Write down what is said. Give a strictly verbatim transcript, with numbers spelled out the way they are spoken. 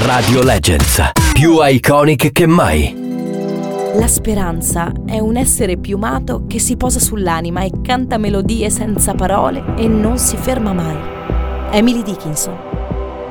Radio Legends, più iconic che mai. La speranza è un essere piumato che si posa sull'anima e canta melodie senza parole e non si ferma mai. Emily Dickinson.